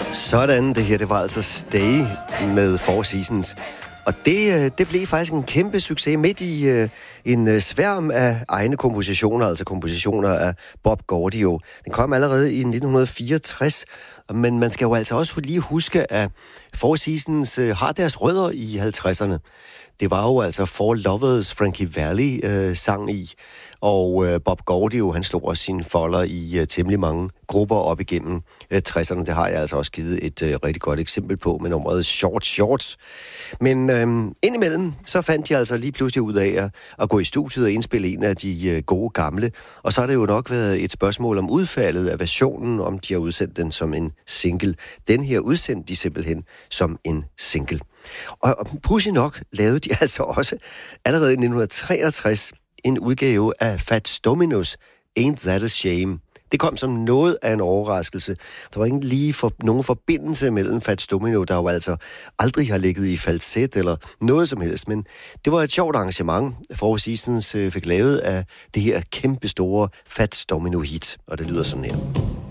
Sådan, det her, det var altså Stay med Four Seasons. Og det blev faktisk en kæmpe succes midt i en sværm af egne kompositioner, altså kompositioner af Bob Gaudio. Den kom allerede i 1964, men man skal jo altså også lige huske, at Four Seasons har deres rødder i 50'erne. Det var jo altså Four Lovers, Frankie Valli sang i, og Bob Gaudio, han slog også sine folder i temmelig mange grupper op igennem 60'erne. Det har jeg altså også givet et rigtig godt eksempel på med nummeret Short Shorts. Men indimellem, så fandt de altså lige pludselig ud af at gå i studiet og indspille en af de gode gamle. Og så har det jo nok været et spørgsmål om udfaldet af versionen, om de har udsendt den som en single. Den her udsendte de simpelthen som en single. Og pudsigt nok lavede de altså også allerede i 1963 en udgave af Fats Domino's Ain't That a Shame. Det kom som noget af en overraskelse. Der var ikke lige nogen forbindelse mellem Fats Domino, der jo altså aldrig har ligget i falset eller noget som helst, men det var et sjovt arrangement, Four Seasons fik lavet af det her kæmpe store Fats Domino hit, og det lyder sådan her.